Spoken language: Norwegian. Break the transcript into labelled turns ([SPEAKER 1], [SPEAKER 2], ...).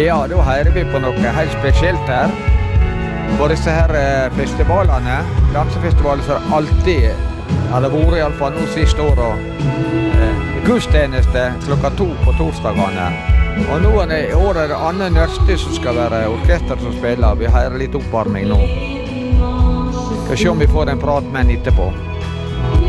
[SPEAKER 1] Ja, da hører vi på noe helt spesielt her. På disse her festivalene, dansefestivaler, så har alltid, det vært i alle fall nå siste året, gudstjeneste klokka 2 på torsdagene. Og nå i år det Anne Nørste som skal være orkester som spiller. Vi hører litt oppvarming nå. Skal se om vi får en prat med henne etterpå.